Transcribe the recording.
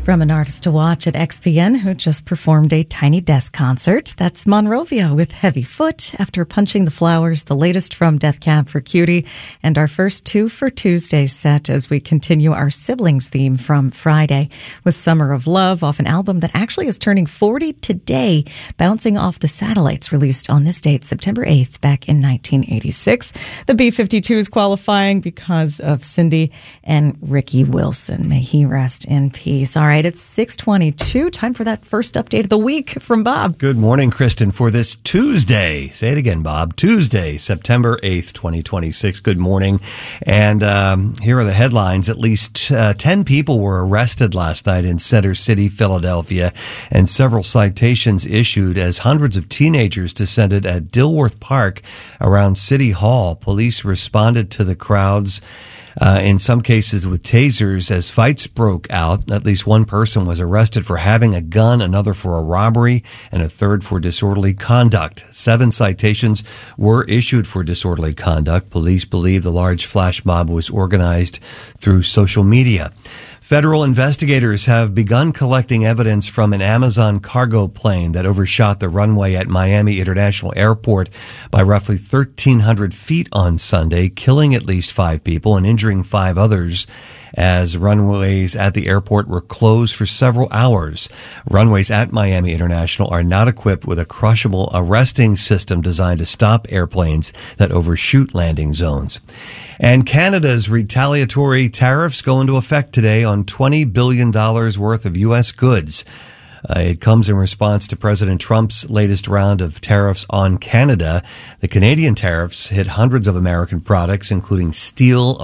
From an artist to watch at XPN who just performed a Tiny Desk concert. That's Monrovia with Heavy Foot after Punching the Flowers, the latest from Death Cab for Cutie, and our first Two for Tuesday set as we continue our siblings theme from Friday with Summer of Love off an album that actually is turning 40 today, bouncing off the satellites released on this date, September 8th, back in 1986. The B-52s qualifying because of Cindy and Ricky Wilson. May he rest in peace. All right, it's 6:22. Time for that first update of the week from Bob. Good morning, Kristen, for this Tuesday. Say it again, Bob. Tuesday, September 8th, 2026. Good morning. And here are the headlines. At least 10 people were arrested last night in Center City, Philadelphia, and several citations issued as hundreds of teenagers descended at Dilworth Park around City Hall. Police responded to the crowds in some cases with tasers as fights broke out. At least one person was arrested for having a gun, another for a robbery, and a third for disorderly conduct. 7 citations were issued for disorderly conduct. Police believe the large flash mob was organized through social media. Federal investigators have begun collecting evidence from an Amazon cargo plane that overshot the runway at Miami International Airport by roughly 1,300 feet on Sunday, killing at least 5 people and injuring 5 others as runways at the airport were closed for several hours. Runways at Miami International are not equipped with a crushable arresting system designed to stop airplanes that overshoot landing zones. And Canada's retaliatory tariffs go into effect today on $20 billion worth of U.S. goods. It comes in response to President Trump's latest round of tariffs on Canada. The Canadian tariffs hit hundreds of American products, including steel,